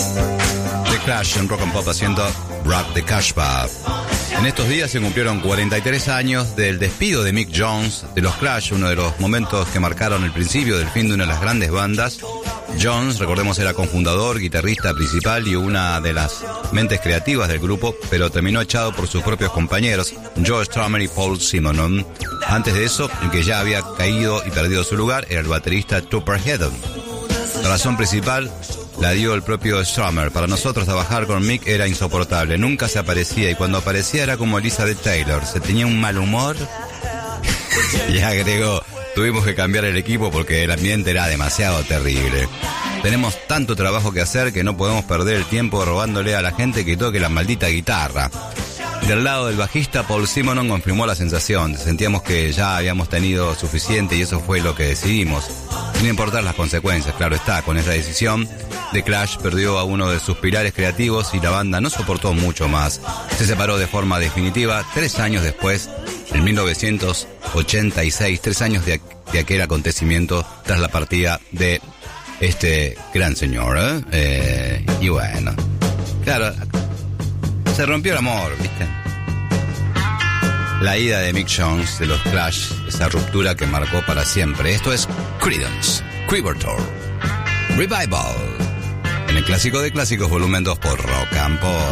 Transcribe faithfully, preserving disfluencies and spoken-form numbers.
The Clash en Rock and Pop haciendo Rock the Casbah. En estos días se cumplieron cuarenta y tres años del despido de Mick Jones de los Clash, uno de los momentos que marcaron el principio del fin de una de las grandes bandas. Jones, recordemos, era cofundador, guitarrista principal y una de las mentes creativas del grupo, pero terminó echado por sus propios compañeros, Joe Strummer y Paul Simonon. Antes de eso, el que ya había caído y perdido su lugar era el baterista Tupper Headon. La razón principal la dio el propio Strummer. Para nosotros trabajar con Mick era insoportable, nunca se aparecía y cuando aparecía era como Elizabeth Taylor, se tenía un mal humor. Y agregó: tuvimos que cambiar el equipo porque el ambiente era demasiado terrible. Tenemos tanto trabajo que hacer que no podemos perder el tiempo robándole a la gente que toque la maldita guitarra. Del lado del bajista, Paul Simonon confirmó la sensación. Sentíamos que ya habíamos tenido suficiente y eso fue lo que decidimos. Sin importar las consecuencias, claro está, con esa decisión, The Clash perdió a uno de sus pilares creativos y la banda no soportó mucho más. Se separó de forma definitiva tres años después, en mil novecientos ochenta y seis, tres años de, de aquel acontecimiento tras la partida de este gran señor, ¿eh? Eh, y bueno, claro, se rompió el amor, ¿viste? La ida de Mick Jones de los Clash, esa ruptura que marcó para siempre. Esto es Creedence Clearwater Revival, en el Clásico de Clásicos, volumen dos por Rock and Pop.